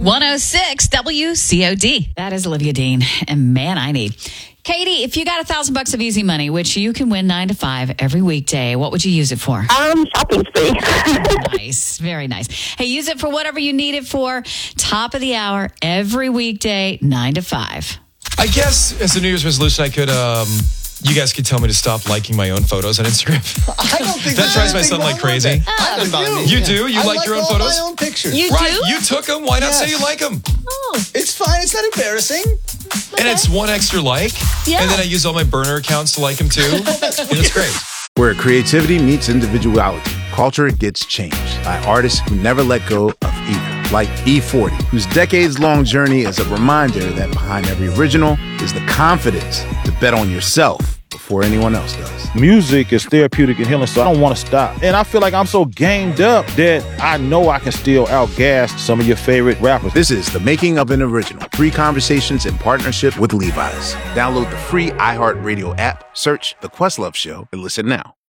106 WCOD. That is Olivia Dean. And man, I need. Katie, if you got $1,000 of easy money, which you can win 9 to 5 every weekday, what would you use it for? Shopping spree. Nice. Very nice. Hey, use it for whatever you need it for. Top of the hour every weekday, 9 to 5. I guess as a New Year's resolution, I could, you guys could tell me to stop liking my own photos on Instagram. I don't think that drives my son like crazy. I do. You do? You like your own all photos? my own pictures. You Right, do? you took them. Why not say you like them? Oh, It's fine. It's not embarrassing. And it's one extra like. Yeah. And then I use all my burner accounts to like them too. And it's great. Where creativity meets individuality, culture gets changed by artists who never let go of either. Like E40, whose decades-long journey is a reminder that behind every original is the confidence to bet on yourself before anyone else does. Music is therapeutic and healing, so I don't want to stop. And I feel like I'm so gamed up that I know I can still outgas some of your favorite rappers. This is The Making of an Original. 3 conversations in partnership with Levi's. Download the free iHeartRadio app, search The Questlove Show, and listen now.